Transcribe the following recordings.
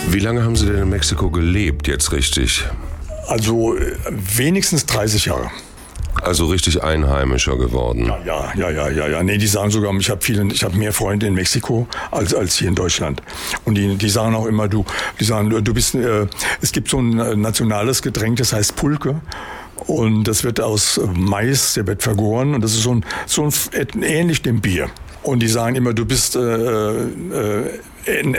Wie lange haben Sie denn in Mexiko gelebt, jetzt richtig? Also wenigstens 30 Jahre. Also richtig Einheimischer geworden? Ja. Nee, die sagen sogar, ich habe mehr Freunde in Mexiko als hier in Deutschland. Und die sagen auch immer, du bist, es gibt so ein nationales Getränk, das heißt Pulque. Und das wird aus Mais, der wird vergoren und das ist so ein ähnlich dem Bier. Und die sagen immer, du bist ein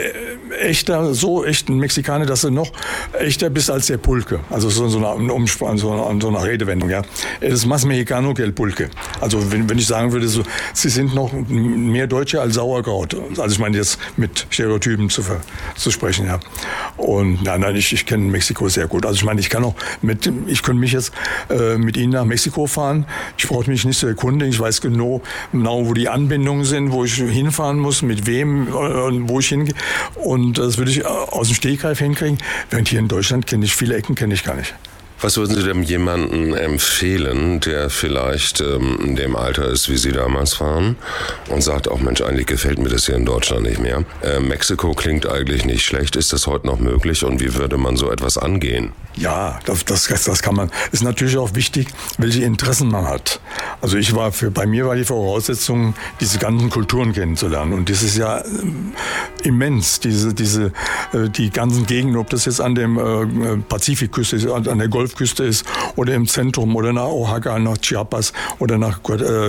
echter Mexikaner, dass du noch echter bist als der Pulque. Also so eine Redewendung, ja. Es más mexicano que el pulque. Also wenn ich sagen würde, sie sind noch mehr Deutsche als Sauerkraut. Also ich meine jetzt mit Stereotypen zu sprechen, ja. Und nein, ich kenne Mexiko sehr gut. Also ich meine, ich könnte mich jetzt mit Ihnen nach Mexiko fahren. Ich brauche mich nicht zu erkundigen. Ich weiß genau, wo die Anbindungen sind, wo ich hinfahren muss, mit wem, wo ich hingehe. Und das würde ich aus dem Stegreif hinkriegen. Während hier in Deutschland viele Ecken kenne ich gar nicht. Was würden Sie denn jemandem empfehlen, der vielleicht in dem Alter ist, wie Sie damals waren und sagt, auch Mensch, eigentlich gefällt mir das hier in Deutschland nicht mehr. Mexiko klingt eigentlich nicht schlecht. Ist das heute noch möglich und wie würde man so etwas angehen? Ja, das kann man. Ist natürlich auch wichtig, welche Interessen man hat. Also bei mir war die Voraussetzung, diese ganzen Kulturen kennenzulernen. Und das ist ja immens, die ganzen Gegenden, ob das jetzt an dem Pazifikküste ist, an der Golfküste ist oder im Zentrum oder nach Oaxaca, nach Chiapas oder nach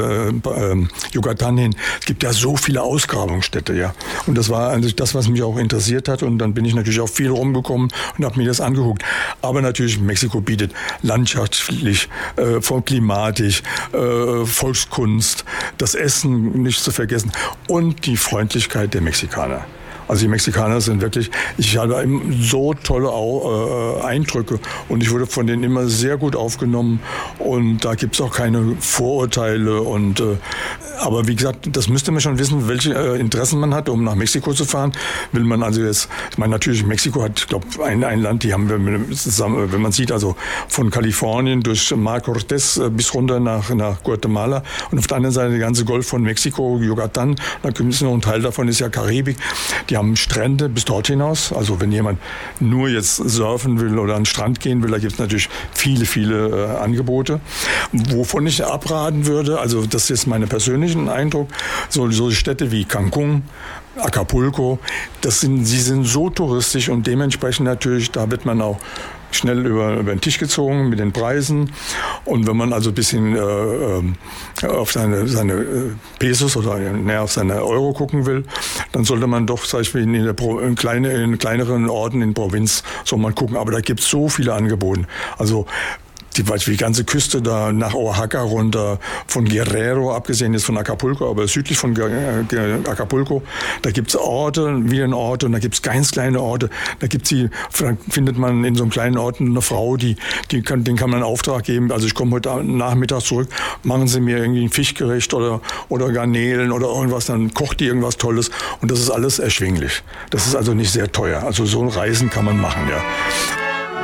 Yucatan hin. Es gibt ja so viele Ausgrabungsstätte, ja. Und das war eigentlich das, was mich auch interessiert hat. Und dann bin ich natürlich auch viel rumgekommen und habe mir das angeguckt. Aber natürlich, Mexiko bietet landschaftlich, klimatisch, Volkskunst, das Essen nicht zu vergessen und die Freundlichkeit der Mexikaner. Also die Mexikaner sind wirklich, ich hatte so tolle Eindrücke und ich wurde von denen immer sehr gut aufgenommen und da gibt es auch keine Vorurteile aber wie gesagt, das müsste man schon wissen, welche Interessen man hat, um nach Mexiko zu fahren. Will man also jetzt, ich meine natürlich, Mexiko hat, ich glaube, ein Land, die haben wir zusammen, wenn man sieht, also von Kalifornien durch Mar Cortés bis runter nach Guatemala und auf der anderen Seite der ganze Golf von Mexiko, Yucatan, da ist noch ein Teil davon ist ja Karibik. Die haben Strände bis dort hinaus. Also wenn jemand nur jetzt surfen will oder an den Strand gehen will, da gibt es natürlich viele Angebote. Wovon ich abraten würde, also das ist jetzt mein persönlicher Eindruck, so Städte wie Cancún, Acapulco, sie sind so touristisch und dementsprechend natürlich, da wird man auch schnell über den Tisch gezogen mit den Preisen. Und wenn man also ein bisschen auf seine Pesos oder auf seine Euro gucken will, dann sollte man doch, sag ich mal, in kleineren Orten in Provinz so mal gucken. Aber da gibt es so viele Angebote. Also die ganze Küste da nach Oaxaca runter, von Guerrero, abgesehen jetzt von Acapulco, aber südlich von Acapulco, da gibt's Orte und da gibt's ganz kleine Orte. Da findet man in so einem kleinen Ort eine Frau, den kann man einen Auftrag geben. Also ich komme heute Nachmittag zurück, machen Sie mir irgendwie ein Fischgericht oder Garnelen oder irgendwas, dann kocht die irgendwas Tolles und das ist alles erschwinglich. Das ist also nicht sehr teuer. Also so ein Reisen kann man machen, ja.